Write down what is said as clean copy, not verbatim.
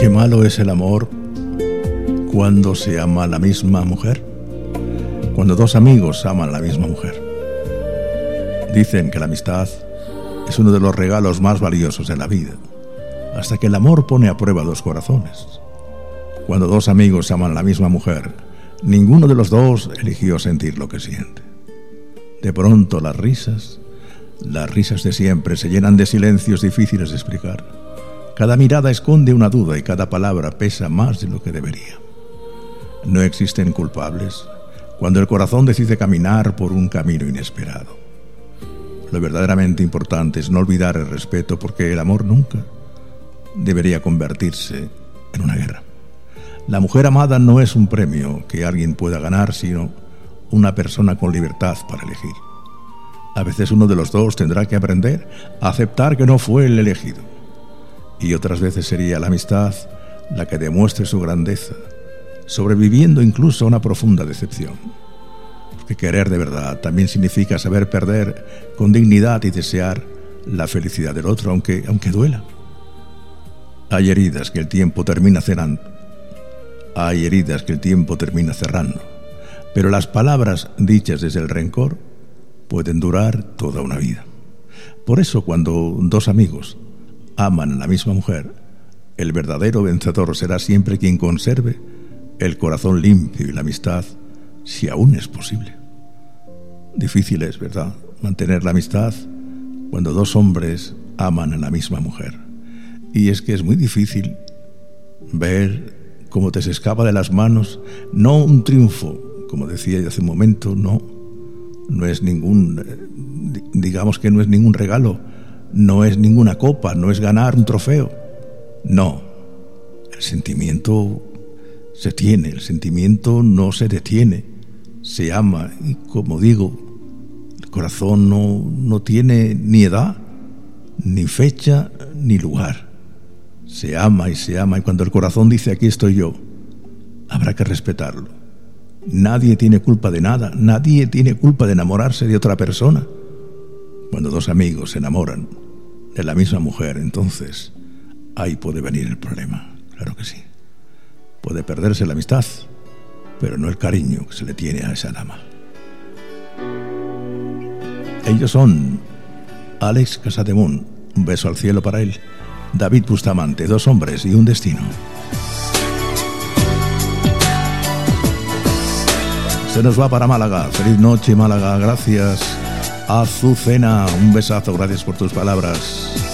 Qué malo es el amor cuando se ama a la misma mujer, cuando dos amigos aman a la misma mujer. Dicen que la amistad es uno de los regalos más valiosos de la vida, hasta que el amor pone a prueba dos corazones. Cuando dos amigos aman a la misma mujer, ninguno de los dos eligió sentir lo que siente. De pronto las risas de siempre se llenan de silencios difíciles de explicar. Cada mirada esconde una duda y cada palabra pesa más de lo que debería. No existen culpables cuando el corazón decide caminar por un camino inesperado. Lo verdaderamente importante es no olvidar el respeto, porque el amor nunca debería convertirse en una guerra. La mujer amada no es un premio que alguien pueda ganar, sino una persona con libertad para elegir. A veces uno de los dos tendrá que aprender a aceptar que no fue el elegido, y otras veces sería la amistad la que demuestre su grandeza, sobreviviendo incluso a una profunda decepción. Porque querer de verdad también significa saber perder con dignidad y desear la felicidad del otro, aunque duela. Hay heridas que el tiempo termina cerrando, pero las palabras dichas desde el rencor pueden durar toda una vida. Por eso, cuando dos amigos aman a la misma mujer, el verdadero vencedor será siempre quien conserve el corazón limpio y la amistad, si aún es posible. Difícil es, ¿verdad?, mantener la amistad cuando dos hombres aman a la misma mujer. Y es que es muy difícil ver cómo te se escapa de las manos, no un triunfo, como decía yo hace un momento, no es ningún, digamos que no es ningún regalo, no es ninguna copa, no es ganar un trofeo. No, el sentimiento se tiene, el sentimiento no se detiene, se ama, y como digo, el corazón no tiene ni edad, ni fecha, ni lugar. Se ama, y cuando el corazón dice aquí estoy yo, habrá que respetarlo. Nadie tiene culpa de nada, nadie tiene culpa de enamorarse de otra persona. Cuando dos amigos se enamoran de la misma mujer, entonces ahí puede venir el problema, claro que sí. Puede perderse la amistad, pero no el cariño que se le tiene a esa dama. Ellos son Alex Casademunt, un beso al cielo para él; David Bustamante, dos hombres y un destino. Se nos va para Málaga. Feliz noche, Málaga. Gracias. Azucena, un besazo. Gracias por tus palabras.